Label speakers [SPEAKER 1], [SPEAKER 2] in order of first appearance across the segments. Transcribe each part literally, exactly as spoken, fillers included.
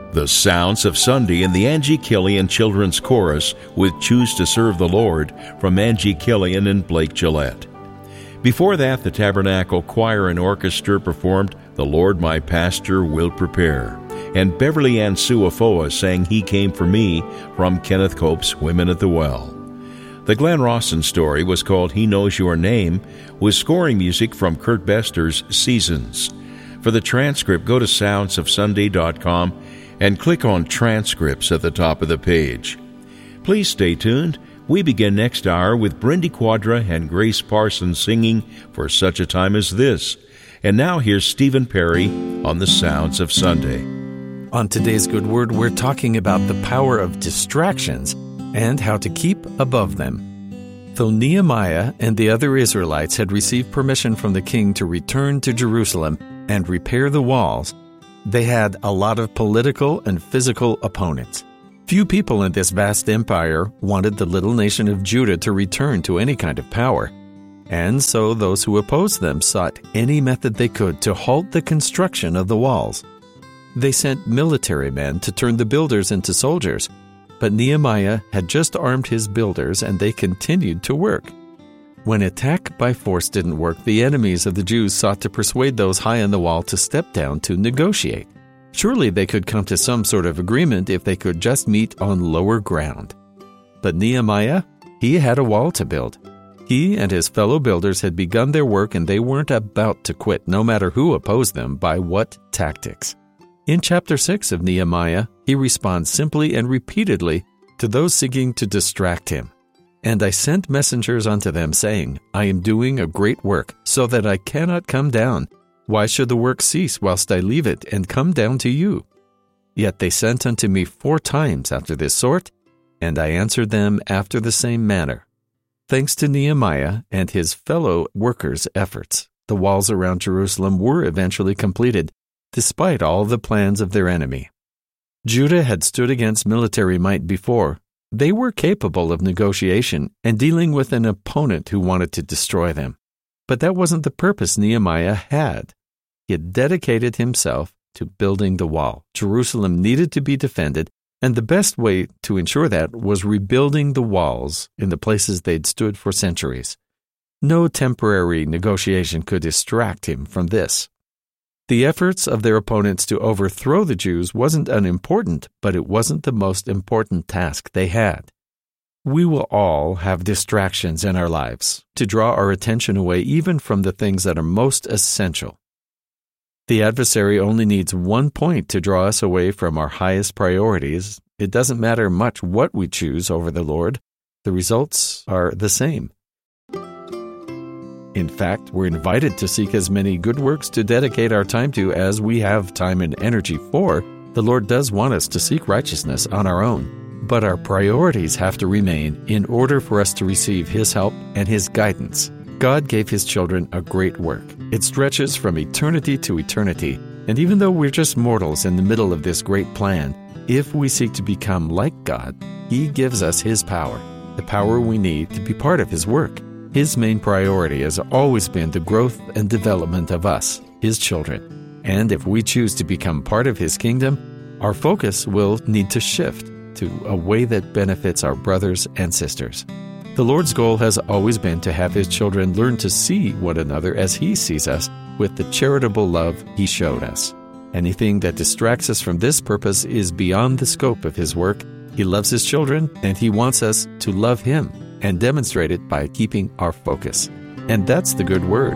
[SPEAKER 1] The Sounds of Sunday in the Angie Killian Children's Chorus with Choose to Serve the Lord from Angie Killian and Blake Gillette. Before that, the Tabernacle Choir and Orchestra performed The Lord My Pastor Will Prepare, and Beverly Ann Suafoa sang He Came for Me from Kenneth Cope's Women at the Well. The Glenn Rawson story was called He Knows Your Name, with scoring music from Kurt Bester's Seasons. For the transcript, go to sounds of sunday dot com and click on Transcripts at the top of the page. Please stay tuned. We begin next hour with Brindy Quadra and Grace Parsons singing For Such a Time as This. And now here's Stephen Perry on the Sounds of Sunday.
[SPEAKER 2] On today's Good Word, we're talking about the power of distractions and how to keep above them. Though Nehemiah and the other Israelites had received permission from the king to return to Jerusalem and repair the walls, they had a lot of political and physical opponents. Few people in this vast empire wanted the little nation of Judah to return to any kind of power, and so those who opposed them sought any method they could to halt the construction of the walls. They sent military men to turn the builders into soldiers, but Nehemiah had just armed his builders and they continued to work. When attack by force didn't work, the enemies of the Jews sought to persuade those high on the wall to step down to negotiate. Surely they could come to some sort of agreement if they could just meet on lower ground. But Nehemiah, he had a wall to build. He and his fellow builders had begun their work and they weren't about to quit, no matter who opposed them by what tactics. In chapter six of Nehemiah, he responds simply and repeatedly to those seeking to distract him. And I sent messengers unto them, saying, I am doing a great work, so that I cannot come down. Why should the work cease whilst I leave it, and come down to you? Yet they sent unto me four times after this sort, and I answered them after the same manner. Thanks to Nehemiah and his fellow workers' efforts, the walls around Jerusalem were eventually completed, despite all the plans of their enemy. Judah had stood against military might before. They were capable of negotiation and dealing with an opponent who wanted to destroy them. But that wasn't the purpose Nehemiah had. He had dedicated himself to building the wall. Jerusalem needed to be defended, and the best way to ensure that was rebuilding the walls in the places they'd stood for centuries. No temporary negotiation could distract him from this. The efforts of their opponents to overthrow the Jews wasn't unimportant, but it wasn't the most important task they had. We will all have distractions in our lives to draw our attention away even from the things that are most essential. The adversary only needs one point to draw us away from our highest priorities. It doesn't matter much what we choose over the Lord. The results are the same. In fact, we're invited to seek as many good works to dedicate our time to as we have time and energy for. The Lord does want us to seek righteousness on our own, but our priorities have to remain in order for us to receive His help and His guidance. God gave His children a great work. It stretches from eternity to eternity, and even though we're just mortals in the middle of this great plan, if we seek to become like God, He gives us His power, the power we need to be part of His work. His main priority has always been the growth and development of us, His children. And if we choose to become part of His kingdom, our focus will need to shift to a way that benefits our brothers and sisters. The Lord's goal has always been to have His children learn to see one another as He sees us with the charitable love He showed us. Anything that distracts us from this purpose is beyond the scope of His work. He loves His children, and He wants us to love Him and demonstrate it by keeping our focus. And that's the good word.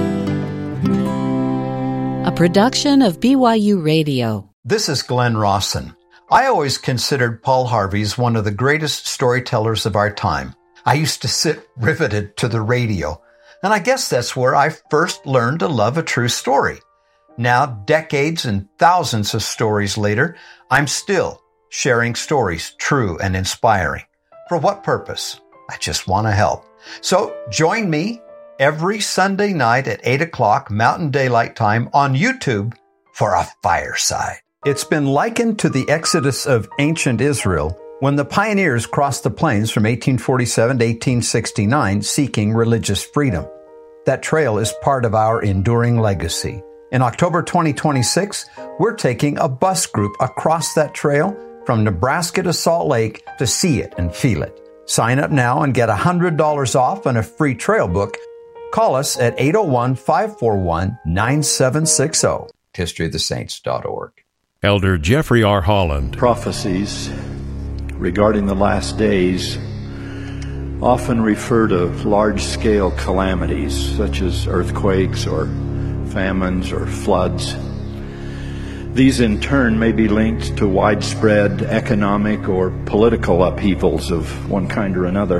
[SPEAKER 3] A production of B Y U Radio.
[SPEAKER 4] This is Glenn Rawson. I always considered Paul Harvey as one of the greatest storytellers of our time. I used to sit riveted to the radio, and I guess that's where I first learned to love a true story. Now, decades and thousands of stories later, I'm still sharing stories true and inspiring. For what purpose? I just want to help. So join me every Sunday night at eight o'clock Mountain Daylight Time on YouTube for a fireside. It's been likened to the exodus of ancient Israel when the pioneers crossed the plains from eighteen forty-seven to eighteen sixty-nine seeking religious freedom. That trail is part of our enduring legacy. In October twenty twenty-six, we're taking a bus group across that trail from Nebraska to Salt Lake to see it and feel it. Sign up now and get one hundred dollars off and a free trail book. Call us at eight oh one, five four one, nine seven six zero. history of the saints dot org.
[SPEAKER 1] Elder Jeffrey R. Holland.
[SPEAKER 5] Prophecies regarding the last days often refer to large-scale calamities such as earthquakes or famines or floods. These in turn may be linked to widespread economic or political upheavals of one kind or another.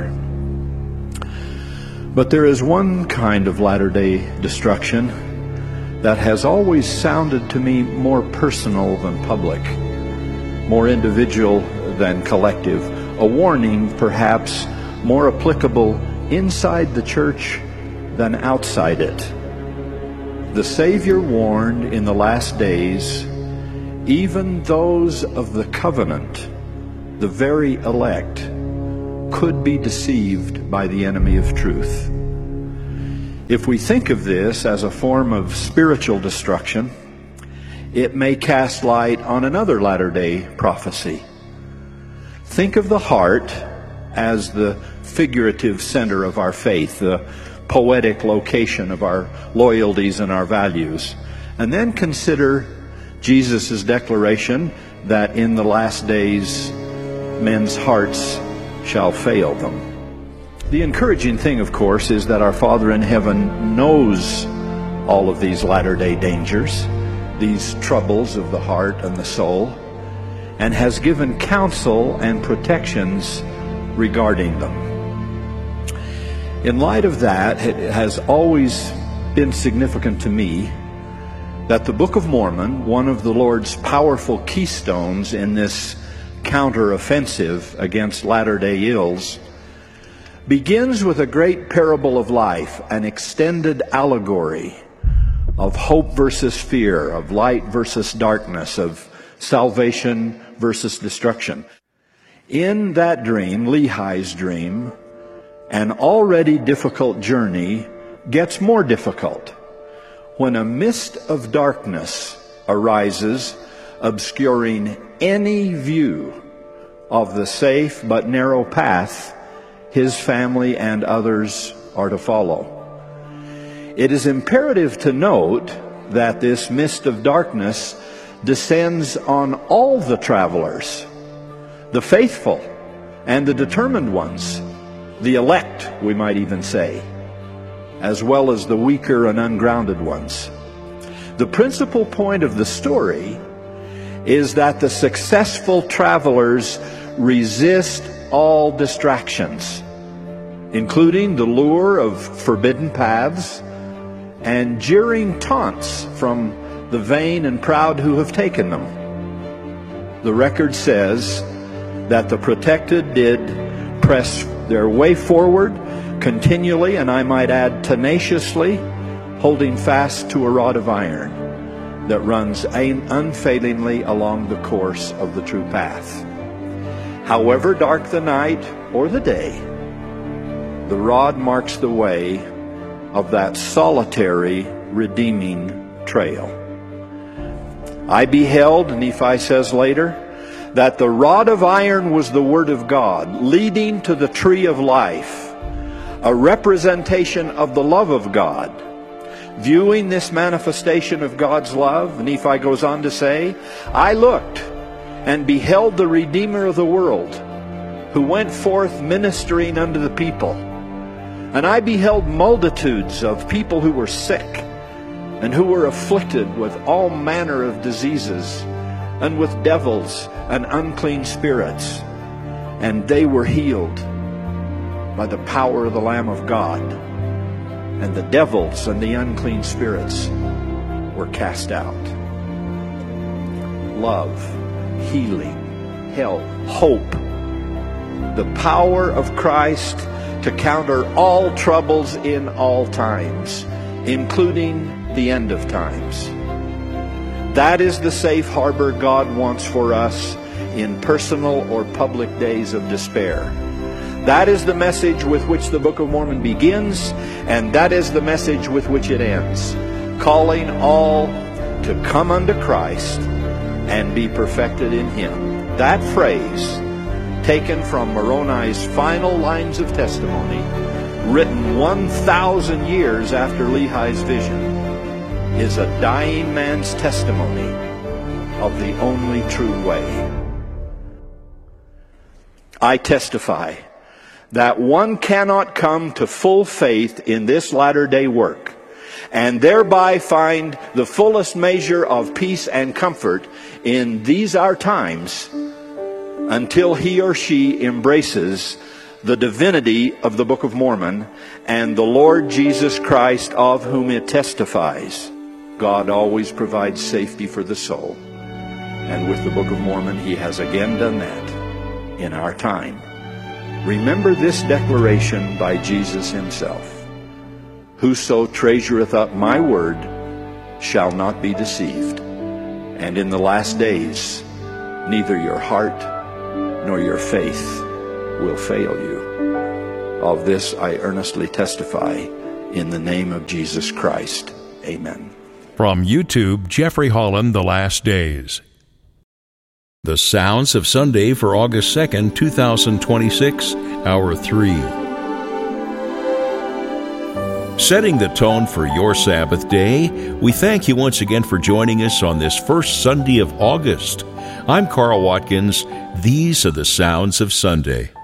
[SPEAKER 5] But there is one kind of latter-day destruction that has always sounded to me more personal than public, more individual than collective, a warning perhaps more applicable inside the church than outside it. The Savior warned in the last days, even those of the covenant, the very elect, could be deceived by the enemy of truth. If we think of this as a form of spiritual destruction, it may cast light on another latter-day prophecy. Think of the heart as the figurative center of our faith, the poetic location of our loyalties and our values. And then consider Jesus' declaration that in the last days men's hearts shall fail them. The encouraging thing, of course, is that our Father in heaven knows all of these latter-day dangers, these troubles of the heart and the soul, and has given counsel and protections regarding them. In light of that, it has always been significant to me that the Book of Mormon, one of the Lord's powerful keystones in this counter-offensive against latter-day ills, begins with a great parable of life, an extended allegory of hope versus fear, of light versus darkness, of salvation versus destruction. In that dream, Lehi's dream, an already difficult journey gets more difficult when a mist of darkness arises, obscuring any view of the safe but narrow path his family and others are to follow. It is imperative to note that this mist of darkness descends on all the travelers, the faithful and the determined ones, the elect, we might even say, as well as the weaker and ungrounded ones. The principal point of the story is that the successful travelers resist all distractions, including the lure of forbidden paths and jeering taunts from the vain and proud who have taken them. The record says that the protected did press their way forward continually, and I might add tenaciously, holding fast to a rod of iron that runs unfailingly along the course of the true path. However dark the night or the day, the rod marks the way of that solitary, redeeming trail. I beheld, Nephi says later, that the rod of iron was the Word of God, leading to the tree of life, a representation of the love of God. Viewing this manifestation of God's love, Nephi goes on to say, I looked and beheld the Redeemer of the world, who went forth ministering unto the people. And I beheld multitudes of people who were sick and who were afflicted with all manner of diseases and with devils and unclean spirits. And they were healed by the power of the Lamb of God. And the devils and the unclean spirits were cast out. Love, healing, health, hope, the power of Christ to counter all troubles in all times, including the end of times. That is the safe harbor God wants for us in personal or public days of despair. That is the message with which the Book of Mormon begins, and that is the message with which it ends. calling all to come unto Christ and be perfected in Him. That phrase, taken from Moroni's final lines of testimony, written one thousand years after Lehi's vision, is a dying man's testimony of the only true way. I testify that one cannot come to full faith in this latter-day work and thereby find the fullest measure of peace and comfort in these our times until he or she embraces the divinity of the Book of Mormon and the Lord Jesus Christ, of whom it testifies. God always provides safety for the soul. And with the Book of Mormon, He has again done that in our time. Remember this declaration by Jesus Himself: "Whoso treasureth up my word shall not be deceived. And in the last days, neither your heart nor your faith will fail you. Of this I earnestly testify in the name of Jesus Christ. Amen."
[SPEAKER 1] From YouTube, Jeffrey Holland, The Last Days. The Sounds of Sunday for August second, twenty twenty-six, Hour three. Setting the tone for your Sabbath day, we thank you once again for joining us on this first Sunday of August. I'm Carl Watkins. These are the Sounds of Sunday.